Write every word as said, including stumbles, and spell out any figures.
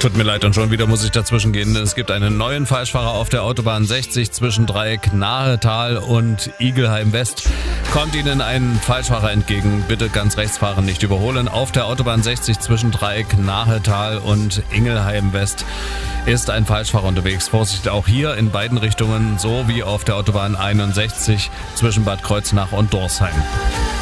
Tut mir leid und schon wieder muss ich dazwischen gehen. Es gibt einen neuen Falschfahrer auf der Autobahn sechzig zwischen Dreieck Nahetal und Igelheim West. Kommt Ihnen ein Falschfahrer entgegen, bitte ganz rechts fahren, nicht überholen. Auf der Autobahn sechzig zwischen Dreieck Nahetal und Ingelheim West ist ein Falschfahrer unterwegs. Vorsicht auch hier in beiden Richtungen, so wie auf der Autobahn einundsechzig zwischen Bad Kreuznach und Dorsheim.